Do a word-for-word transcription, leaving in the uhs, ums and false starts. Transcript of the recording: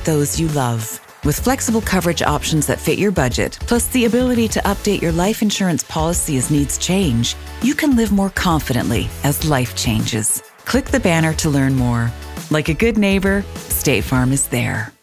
protect those you love. With flexible coverage options that fit your budget, plus the ability to update your life insurance policy as needs change, you can live more confidently as life changes. Click the banner to learn more. Like a good neighbor, State Farm is there.